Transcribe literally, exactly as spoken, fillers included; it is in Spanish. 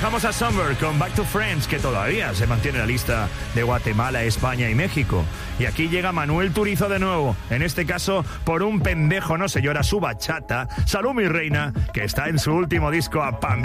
dejamos a Summer con Back to Friends, que todavía se mantiene en la lista de Guatemala, España y México. Y aquí llega Manuel Turizo de nuevo, en este caso por un pendejo no se llora, su bachata. Salud mi reina, que está en su último disco a Pam.